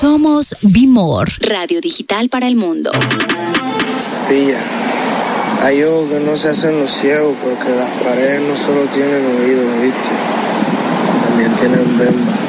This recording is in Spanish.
Somos Bimor, radio digital para el mundo. Pilla, hay ojos que no se hacen los ciegos porque las paredes no solo tienen oídos, ¿viste? También tienen bemba.